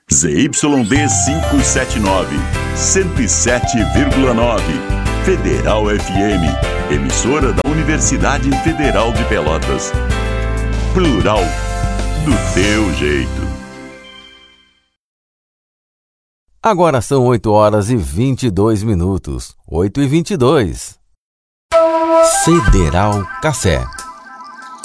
ZYD 579, 107,9. Federal FM, emissora da Universidade Federal de Pelotas. Plural, do teu jeito. Agora são 8 horas e 22 minutos. 8h22. Federal Café.